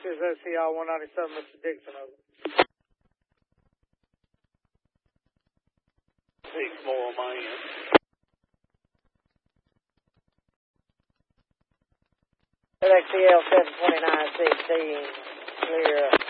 is OCR 197, Mr. Dixon, over. 6 more on my end. FedEx CL 72916, clear